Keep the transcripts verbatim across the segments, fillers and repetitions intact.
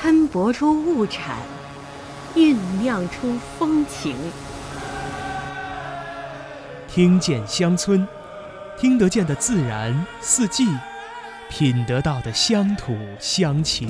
喷薄出物产，酝酿出风情。 听见乡村，听得见的自然四季，品得到的乡土乡情。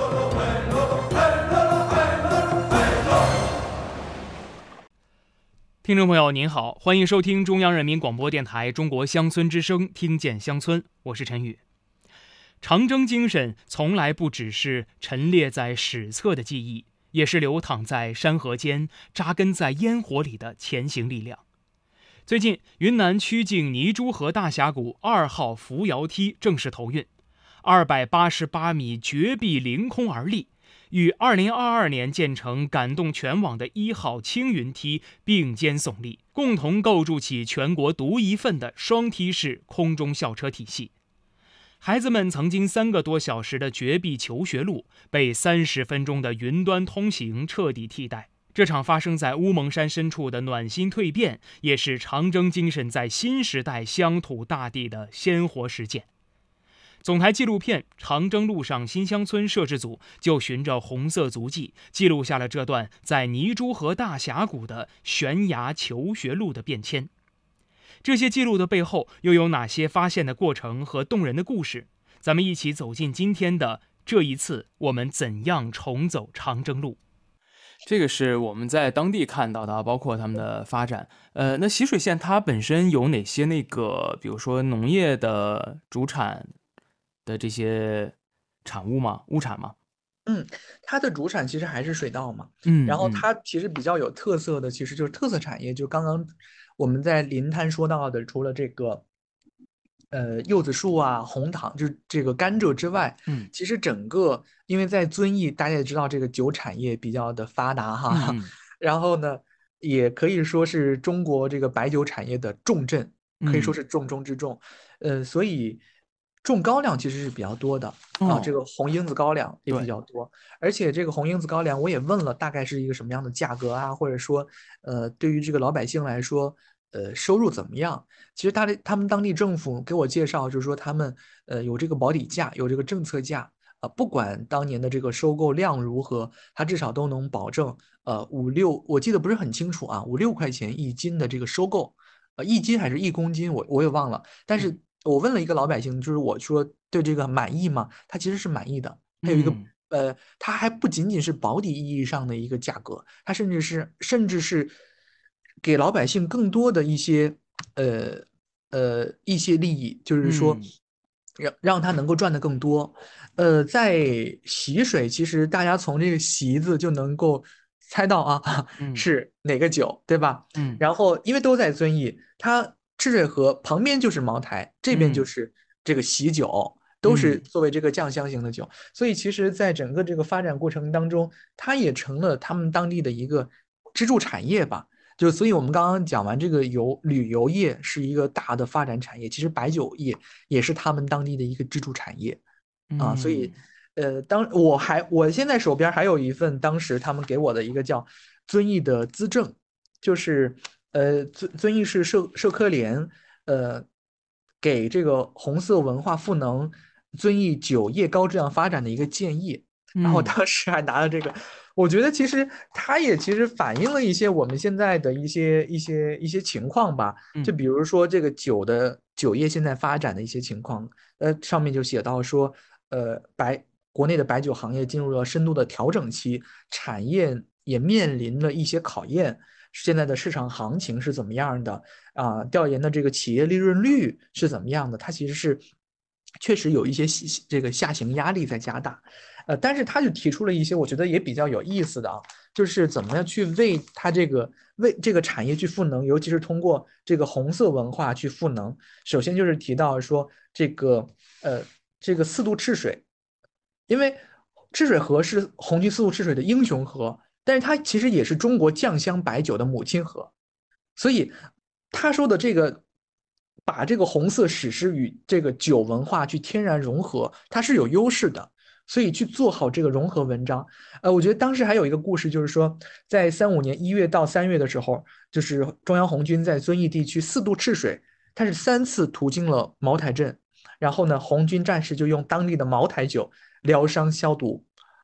听众朋友您好，欢迎收听中央人民广播电台中国乡村之声，听见乡村，我是陈宇。长征精神从来不只是陈列在史册的记忆，也是流淌在山河间、扎根在烟火里的前行力量。最近，云南曲靖泥珠河大峡谷二号扶摇梯正式投运，二百八十八米绝壁凌空而立，与二零二二年建成感动全网的一号青云梯并肩耸立，共同构筑起全国独一份的双梯式空中校车体系。孩子们曾经三个多小时的绝壁求学路，被三十分钟的云端通行彻底替代。这场发生在乌蒙山深处的暖心蜕变，也是长征精神在新时代乡土大地的鲜活实践。总台纪录片《长征路上新乡村》摄制组就循着红色足迹，记录下了这段在泥珠河大峡谷的悬崖求学路的变迁。这些记录的背后，又有哪些发现的过程和动人的故事？咱们一起走进今天的这一次，我们怎样重走长征路？这个是我们在当地看到的，包括他们的发展。呃，那习水县它本身有哪些那个，比如说农业的主产的这些产物吗？物产吗？ 嗯，它的主产其实还是水稻嘛。 嗯， 然后它其实比较有特色的，其实就是特色产业，就刚刚我们在临滩说到的，除了这个。呃，柚子树啊，红糖，就是这个甘蔗之外， 嗯， 其实整个，因为在遵义，大家也知道这个酒产业比较的发达哈， 嗯、 然后呢，也可以说是中国这个白酒产业的重镇，可以说是重中之重。嗯、呃，所以种高粱其实是比较多的、哦、啊，这个红缨子高粱也比较多，而且这个红缨子高粱，我也问了大概是一个什么样的价格啊，或者说，呃，对于这个老百姓来说。呃，收入怎么样？其实他的他们当地政府给我介绍，就是说他们呃有这个保底价，有这个政策价啊、呃，不管当年的这个收购量如何，他至少都能保证呃五六，我记得不是很清楚啊，五六块钱一斤的这个收购，呃一斤还是一公斤，我我也忘了。但是我问了一个老百姓，就是我说对这个满意吗？他其实是满意的。还有一个、嗯、呃，他还不仅仅是保底意义上的一个价格，他甚至是甚至是。给老百姓更多的一些呃呃一些利益，就是说让让他能够赚得更多。呃，在习水，其实大家从这个习字就能够猜到啊， 嗯、 是哪个酒，对吧？ 嗯， 然后因为都在遵义，它赤水河旁边就是茅台，这边就是这个习酒。嗯，都是作为这个酱香型的酒，嗯，所以其实在整个这个发展过程当中，它也成了他们当地的一个支柱产业吧。就所以我们刚刚讲完这个游旅游业是一个大的发展产业，其实白酒业也是他们当地的一个支柱产业啊。所以呃，当我还我现在手边还有一份当时他们给我的一个叫遵义的资政，就是呃遵遵义市社社科联呃给这个红色文化赋能遵义酒业高质量发展的一个建议，然后当时还拿了这个。我觉得其实它也其实反映了一些我们现在的一些一些一些情况吧，就比如说这个酒的酒业现在发展的一些情况，呃，上面就写到说，呃，白国内的白酒行业进入了深度的调整期，产业也面临了一些考验，现在的市场行情是怎么样的啊？调研的这个企业利润率是怎么样的？它其实是确实有一些这个下行压力在加大。呃，但是他就提出了一些我觉得也比较有意思的啊，就是怎么样去为他这个为这个产业去赋能，尤其是通过这个红色文化去赋能。首先就是提到说这个呃这个四渡赤水，因为赤水河是红军四渡赤水的英雄河，但是它其实也是中国酱香白酒的母亲河，所以他说的这个。把这个红色史诗与这个酒文化去天然融合，它是有优势的。所以去做好这个融合文章，呃，我觉得当时还有一个故事，就是说，在三五年一月到三月的时候，就是中央红军在遵义地区四渡赤水，它是三次途经了茅台镇，然后呢，红军战士就用当地的茅台酒疗伤消毒，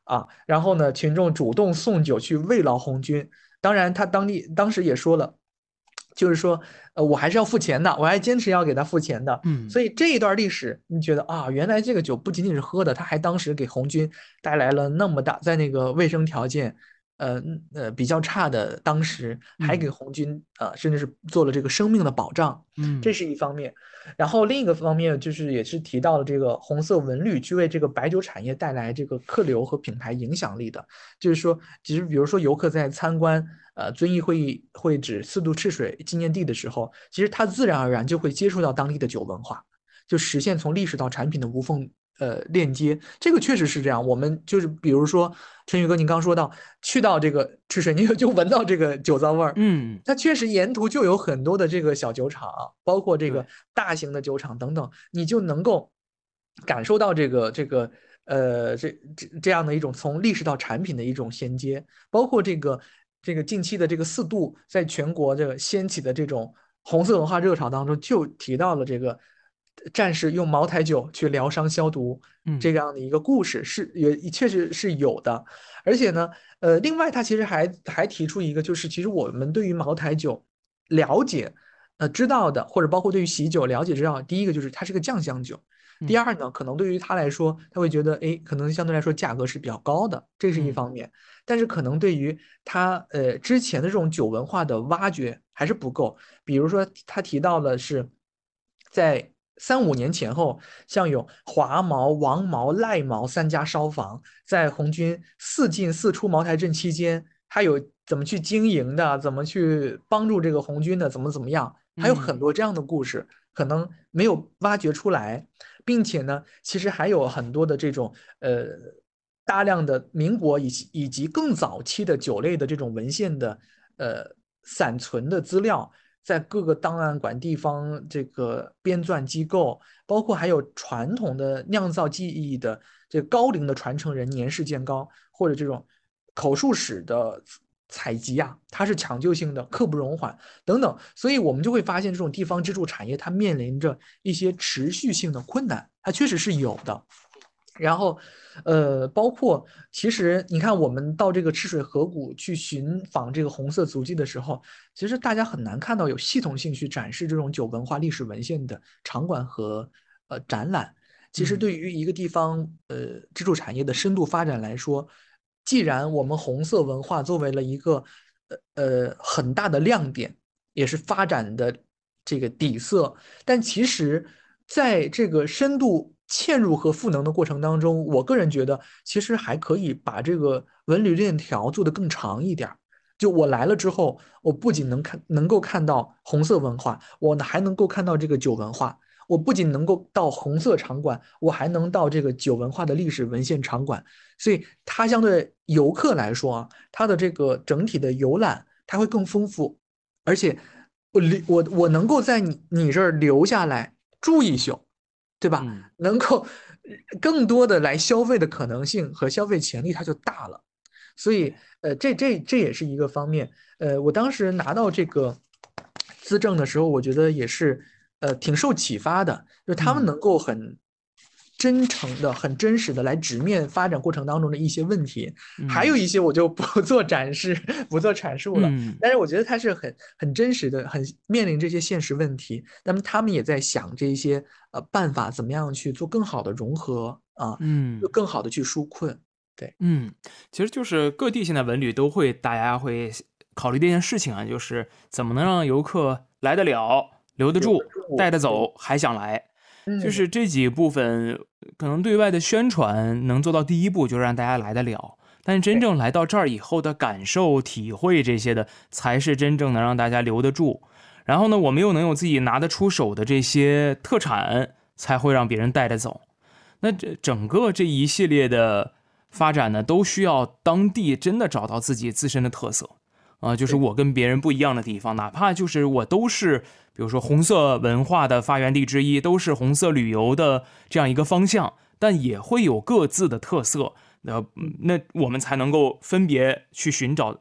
啊，然后呢，群众主动送酒去慰劳红军。当然，他当地当时也说了，就是说，呃，我还是要付钱的，我还坚持要给他付钱的。 嗯， 所以这一段历史，你觉得啊，原来这个酒不仅仅是喝的，他还当时给红军带来了那么大，在那个卫生条件，呃呃比较差的当时，还给红军呃甚至是做了这个生命的保障。 嗯， 这是一方面。然后另一个方面就是也是提到了这个红色文旅去为这个白酒产业带来这个客流和品牌影响力的，就是说，其实比如说游客在参观呃遵义会议会址四渡赤水纪念地的时候，其实他自然而然就会接触到当地的酒文化，就实现从历史到产品的无缝呃链接。这个确实是这样。我们就是比如说陈宇哥，您刚说到去到这个赤水，你就闻到这个酒糟味儿。 嗯， 它确实沿途就有很多的这个小酒厂，包括这个对大型的酒厂等等，你就能够感受到这个这个呃这这这样的一种从历史到产品的一种衔接，包括这个这个近期的这个四渡在全国这个掀起的这种红色文化热潮当中，就提到了这个战士用茅台酒去疗伤消毒嗯这样的一个故事，是也确实是有的。而且呢，呃，另外他其实还还提出一个，就是其实我们对于茅台酒了解，呃，知道的，或者包括对于喜酒了解知道，第一个就是它是个酱香酒，第嗯二呢，可能对于他来说，他会觉得，哎，可能相对来说价格是比较高的，这是一嗯方面。但是可能对于他呃之前的这种酒文化的挖掘还是不够。比如说他提到了是在三五年前后，像有华茅、王茅、赖茅三家烧坊，在红军四进四出茅台镇期间，他有怎么去经营的，怎么去帮助这个红军的，怎么怎么样，还有很嗯多这样的故事，可能没有挖掘出来，并且呢，其实还有很多的这种呃大量的民国以及以及更早期的酒类的这种文献的呃散存的资料。在各个档案馆、地方这个编纂机构，包括还有传统的酿造技艺的这高龄的传承人年事渐高，或者这种口述史的采集啊，它是抢救性的，刻不容缓等等。所以我们就会发现，这种地方支柱产业它面临着一些持续性的困难，它确实是有的。然后，呃，包括其实你看，我们到这个赤水河谷去寻访这个红色足迹的时候，其实大家很难看到有系统性去展示这种酒文化历史文献的场馆和呃展览。其实嗯对于一个地方呃支柱产业的深度发展来说，既然我们红色文化作为了一个呃呃很大的亮点，也是发展的这个底色，但其实在这个深度嵌入和赋能的过程当中，我个人觉得其实还可以把这个文旅链条做得更长一点。就我来了之后，我不仅能看能够看到红色文化，我还能够看到这个酒文化。我不仅能够到红色场馆，我还能到这个酒文化的历史文献场馆。所以它相对游客来说啊，它的这个整体的游览它会更丰富，而且我我我能够在你你这儿留下来住一宿，对吧？ 嗯能够更多的来消费的可能性和消费潜力它就大了。所以，呃，这这这也是一个方面。呃，我当时拿到这个资政的时候，我觉得也是，呃，挺受启发的，就是他们嗯能够很真诚的、很真实的来直面发展过程当中的一些问题，还有嗯一些我就不做展示、不做阐述了。 嗯但是我觉得他是很很真实的，很面临这些现实问题。那么他们也在想这一些呃办法，怎么样去做更好的融合啊，就嗯更好的去纾困。对， 嗯，其实就是各地现在文旅都会，大家会考虑这件事情啊，就是怎么能让游客来得了、留得住、带得走，还想来。就嗯， 是这几部分，可能对外的宣传能做到第一步，就是让大家来得了。但是真正来到这儿以后的感受、体会这些的，才是真正能让大家留得住。然后呢，我们又能有自己拿得出手的这些特产，才会让别人带着走。那这整个这一系列的发展呢，都需要当地真的找到自己自身的特色啊、呃，就是我跟别人不一样的地方，哪怕就是我都是，比如说红色文化的发源地之一，都是红色旅游的这样一个方向，但也会有各自的特色。那那我们才能够分别去寻找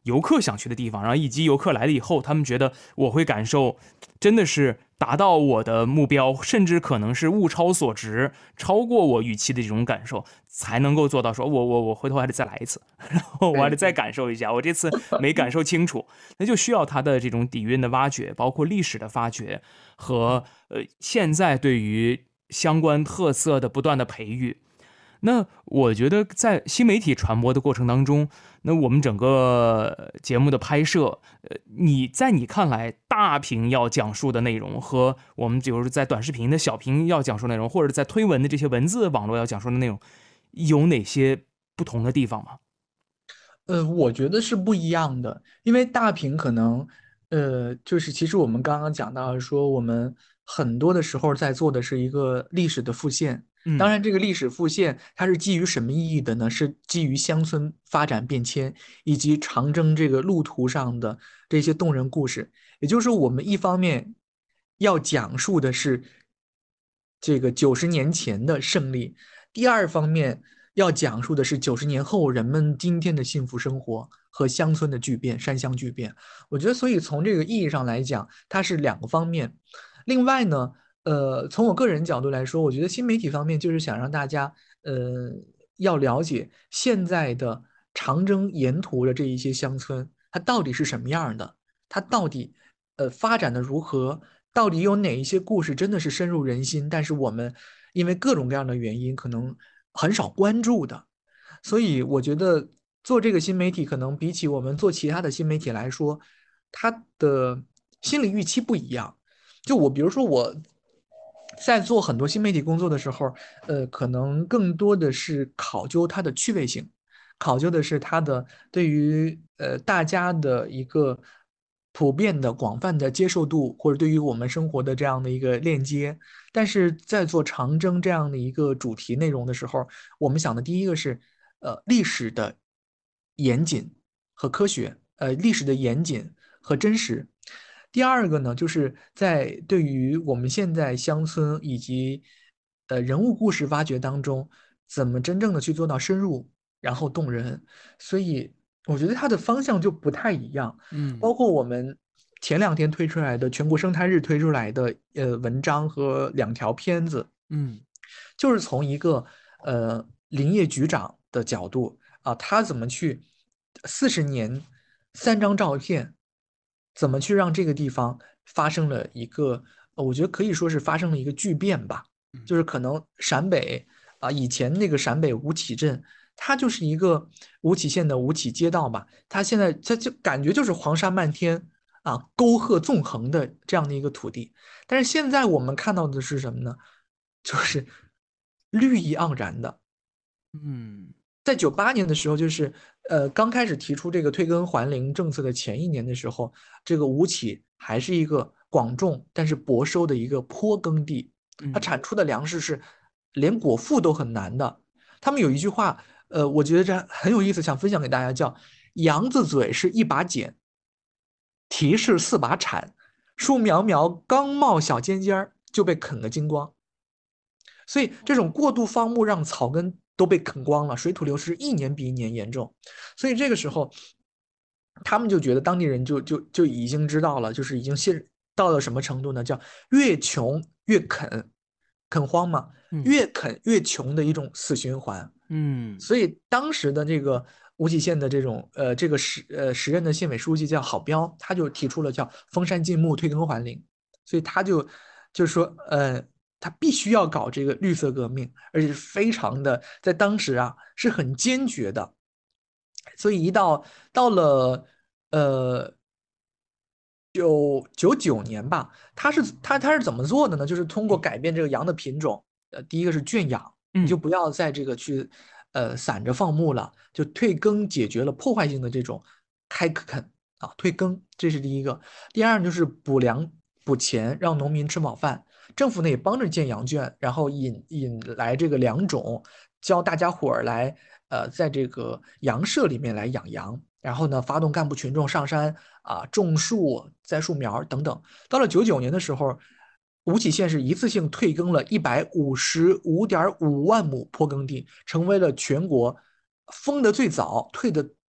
游客想去的地方，然后以及游客来了以后，他们觉得我会感受真的是达到我的目标，甚至可能是物超所值，超过我预期的这种感受，才能够做到说我我我回头还得再来一次，然后我还得再感受一下，我这次没感受清楚，那就需要它的这种底蕴的挖掘，包括历史的发掘和呃现在对于相关特色的不断的培育。那我觉得在新媒体传播的过程当中，那我们整个节目的拍摄，呃，你在你看来，大屏要讲述的内容和我们比如说在短视频的小屏要讲述内容，或者在推文的这些文字网络要讲述的内容，有哪些不同的地方吗？ 呃，我觉得是不一样的，因为大屏可能，呃，就是其实我们刚刚讲到说，我们很多的时候在做的是一个历史的复现。当嗯然，这个历史复现它是基于什么意义的呢？是基于乡村发展变迁以及长征这个路途上的这些动人故事。也就是我们一方面要讲述的是这个九十年前的胜利，第二方面要讲述的是九十年后人们今天的幸福生活和乡村的巨变、山乡巨变。我觉得，所以从这个意义上来讲，它是两个方面。另外呢，呃，从我个人角度来说，我觉得新媒体方面就是想让大家，呃，要了解现在的长征沿途的这一些乡村，它到底是什么样的，它到底，呃，发展的如何，到底有哪一些故事真的是深入人心，但是我们因为各种各样的原因，可能很少关注的。所以我觉得做这个新媒体，可能比起我们做其他的新媒体来说，它的心理预期不一样。就我，比如说我在做很多新媒体工作的时候，呃，可能更多的是考究它的趣味性，考究的是它的对于呃大家的一个普遍的、广泛的接受度，或者对于我们生活的这样的一个链接。但是在做长征这样的一个主题内容的时候，我们想的第一个是呃历史的严谨和科学，呃历史的严谨和真实。第二个呢，就是在对于我们现在乡村以及呃人物故事挖掘当中，怎么真正的去做到深入，然后动人。所以我觉得它的方向就不太一样。 嗯包括我们前两天推出来的全国生态日推出来的呃文章和两条片子， 嗯就是从一个呃林业局长的角度啊，他怎么去四十年三张照片，怎么去让这个地方发生了一个，呃我觉得可以说是发生了一个巨变吧。 嗯就是可能陕北啊，以前那个陕北吴起镇，它就是一个吴起县的吴起街道吧，它现在它就感觉就是黄沙漫天啊，沟壑纵横的这样的一个土地。但是现在我们看到的是什么呢？就是绿意盎然的。 嗯在九八年的时候，就是呃刚开始提出这个退耕还林政策的前一年的时候，这个吴起还是一个广种但是薄收的一个坡耕地，它嗯产出的粮食是连果腹都很难的。他们有一句话，呃，我觉得这很有意思，想分享给大家，叫“羊子嘴是一把剪，蹄是四把铲，树苗苗刚冒小尖尖儿就被啃个精光”。所以这种过度放牧让草根都被啃光了，水土流失一年比一年严重。所以这个时候，他们就觉得当地人就就就已经知道了，就是已经陷到了什么程度呢？叫越穷越啃，啃荒嘛， 嗯越啃越穷的一种死循环。 嗯所以当时的这个无锡县的这种呃这个时呃时任的县委书记叫郝彪，他就提出了叫封山禁牧、退耕还林，所以他就就说呃他必须要搞这个绿色革命，而且是非常的在当时啊是很坚决的。所以一到到了呃九九九年吧，他是他他是怎么做的呢？就是通过改变这个羊的品种，呃，第一个是圈养，你就嗯不要再这个去呃散着放牧了，就退耕解决了破坏性的这种开垦啊，退耕，这是第一个。第二呢就是补粮补钱，让农民吃饱饭。政府呢也帮着建羊圈，然后引引来这个良种，教大家伙儿来呃在这个羊舍里面来养羊。然后呢，发动干部群众上山啊，种树、栽树苗等等。到了九九年的时候，吴起县是一次性退耕了一百五十五点五万亩坡耕地，成为了全国封的最早、退的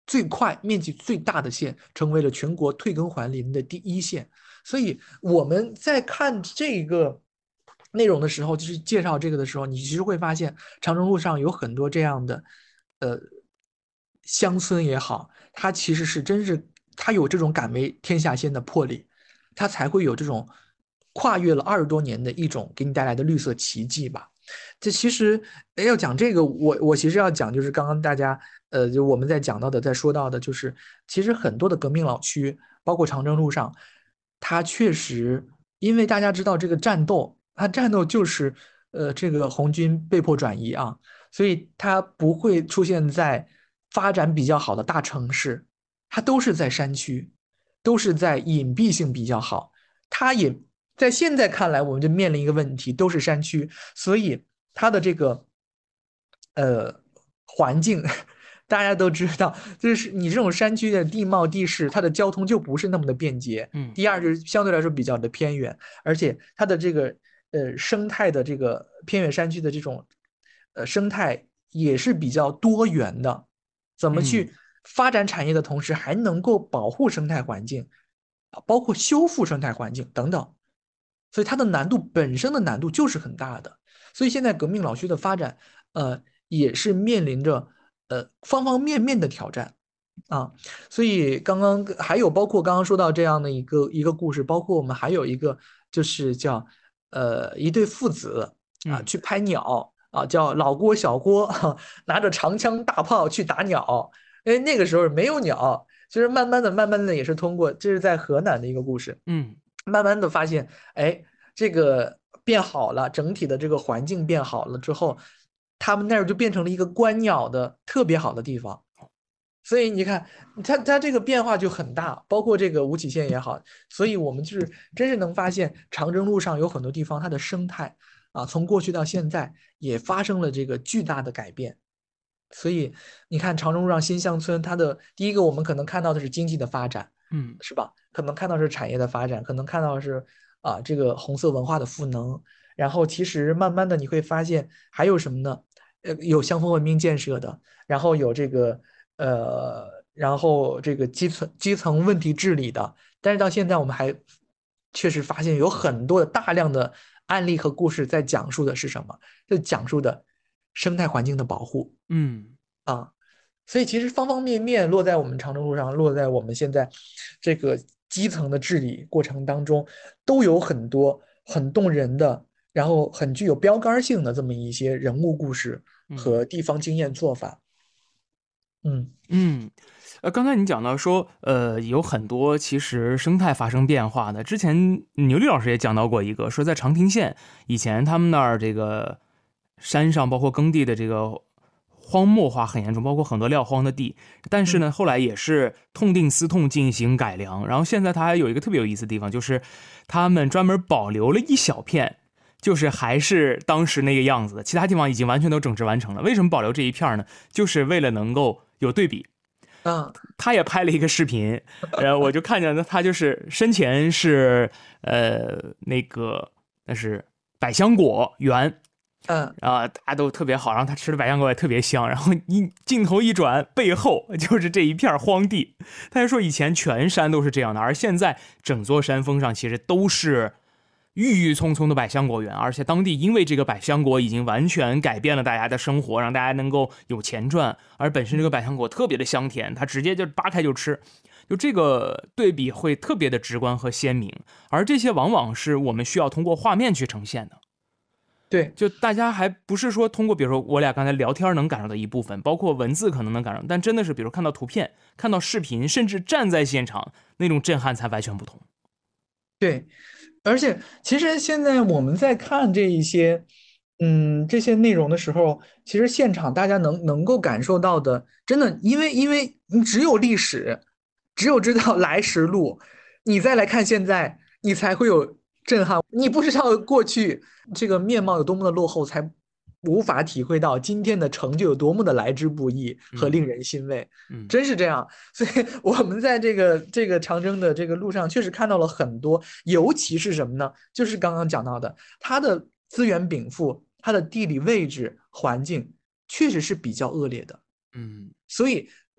最快、面积最大的县，成为了全国退耕还林的第一县。所以我们在看这个内容的时候，就是介绍这个的时候，你其实会发现长征路上有很多这样的，呃，乡村也好，它其实是真是它有这种敢为天下先的魄力，它才会有这种跨越了二十多年的一种给你带来的绿色奇迹吧。这其实要讲这个，我我其实要讲就是刚刚大家呃，就我们在讲到的，在说到的，就是其实很多的革命老区，包括长征路上，它确实因为大家知道这个战斗，它战斗就是呃这个红军被迫转移啊，所以它不会出现在发展比较好的大城市，它都是在山区，都是在隐蔽性比较好。它也在现在看来，我们就面临一个问题，都是山区，所以它的这个呃环境，大家都知道，就是你这种山区的地貌地势，它的交通就不是那么的便捷。 嗯， 第二就是相对来说比较的偏远，而且它的这个呃生态的这个偏远山区的这种呃生态也是比较多元的，怎么去发展产业的同时还能够保护生态环境，包括修复生态环境等等。所以它的难度本身的难度就是很大的。所以现在革命老区的发展，呃，也是面临着呃方方面面的挑战啊。所以刚刚还有包括刚刚说到这样的一个一个故事，包括我们还有一个就是叫呃一对父子啊去拍鸟啊，叫老郭小郭拿着长枪大炮去打鸟，因为那个时候没有鸟。其实慢慢的、慢慢的也是通过，这是在河南的一个故事， 嗯， 慢慢的发现，哎，这个变好了，整体的这个环境变好了之后，他们那儿就变成了一个观鸟的特别好的地方。所以你看，它它这个变化就很大，包括这个吴起县也好，所以我们就是真是能发现长征路上有很多地方它的生态啊，从过去到现在也发生了这个巨大的改变。所以你看长征路上新乡村，它的第一个我们可能看到的是经济的发展， 嗯， 是吧？可能看到是产业的发展，可能看到是啊这个红色文化的赋能。然后其实慢慢的你会发现还有什么呢？呃，有乡村文明建设的，然后有这个呃，然后这个基层基层问题治理的。但是到现在我们还确实发现有很多的大量的案例和故事在讲述的是什么？就讲述的生态环境的保护。 嗯， 啊，所以其实方方面面落在我们长征路上，落在我们现在这个基层的治理过程当中，都有很多很动人的，然后很具有标杆性的这么一些人物故事和地方经验做法。嗯嗯，呃，刚才你讲到说，呃，有很多其实生态发生变化的。之前牛力老师也讲到过一个，说在长汀县以前他们那儿这个山上包括耕地的这个荒漠化很严重，包括很多撂荒的地。但是呢，后来也是痛定思痛进行改良。然后现在它还有一个特别有意思的地方，就是他们专门保留了一小片。就是还是当时那个样子的，其他地方已经完全都整治完成了。为什么保留这一片呢？就是为了能够有对比。 啊， 他也拍了一个视频，然后我就看见呢，他就是身前是呃那个那是百香果园， 嗯啊，大家都特别好，然后他吃的百香果也特别香，然后一镜头一转，背后就是这一片荒地。他就说以前全山都是这样的，而现在整座山峰上其实都是郁郁葱葱的百香果园，而且当地因为这个百香果已经完全改变了大家的生活，让大家能够有钱赚，而本身这个百香果特别的香甜，它直接就扒开就吃，就这个对比会特别的直观和鲜明，而这些往往是我们需要通过画面去呈现的。 对， 就大家还不是说通过比如说我俩刚才聊天能感受到一部分，包括文字可能能感受，但真的是比如看到图片，看到视频，甚至站在现场，那种震撼才完全不同。 对，而且其实现在我们在看这一些，嗯，这些内容的时候，其实现场大家能能够感受到的，真的，因为因为你只有历史，只有知道来时路，你再来看现在，你才会有震撼。你不知道过去这个面貌有多么的落后，才无法体会到今天的成就有多么的来之不易和令人欣慰。 嗯， 真是这样。所以我们在这个这个长征的这个路上，确实看到了很多，尤其是什么呢？就是刚刚讲到的，它的资源禀赋，它的地理位置环境确实是比较恶劣的。 嗯， 所以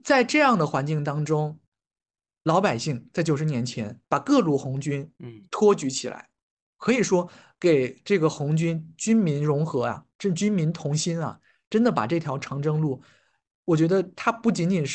在这样的环境当中，老百姓在九十年前把各路红军托举起来，可以说给这个红军军民融合啊，这军民同心啊，真的把这条长征路，我觉得它不仅仅是